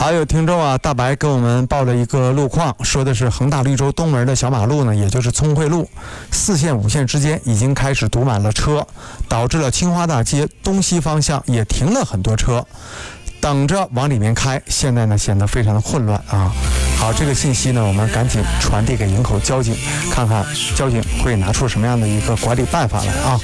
好，有听众啊，大白给我们报了一个路况，说的是恒大绿洲东门的小马路呢，也就是聪慧路4线5线之间已经开始堵满了车，导致了清华大街东西方向也停了很多车，等着往里面开，现在呢显得非常的混乱啊。好，这个信息呢，我们赶紧传递给营口交警，看看交警会拿出什么样的一个管理办法来啊。